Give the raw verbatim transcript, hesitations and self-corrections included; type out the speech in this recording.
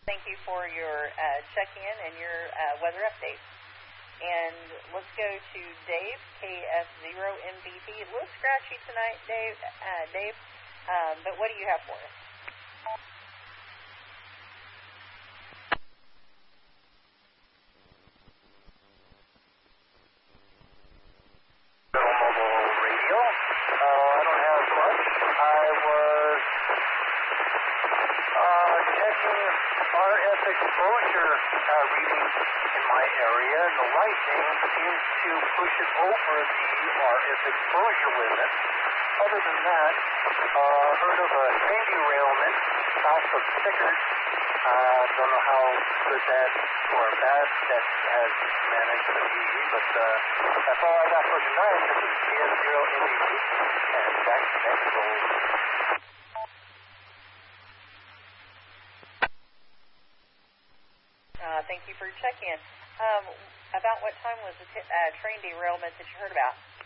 Thank you for your uh, check-in and your uh, weather update. And let's go to Dave, K F zero M B T. A little scratchy tonight, Dave, uh, Dave. Um, but what do you have for us? Mobile radio. Uh, I don't have much. I was uh, checking R F exposure uh, readings in my area. The lightning seems to push it over the R F exposure limit. Other than that, uh, heard of a train derailment south of Stickers. I uh, don't know how good that or bad that has managed to be, but uh, that's all I got for tonight. This is K F zero M B T, and back to next roll. Uh, thank you for your check-in. Um, about what time was the t- uh, train derailment that you heard about?